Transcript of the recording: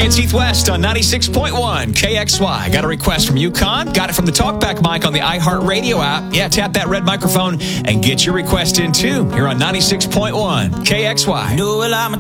Hey, it's Heath West on 96.1 KXY. Got a request from Yukon? Got it from the Talkback mic on the iHeartRadio app. Yeah, tap that red microphone and get your request in too. Here on 96.1 KXY. Know well, I'm a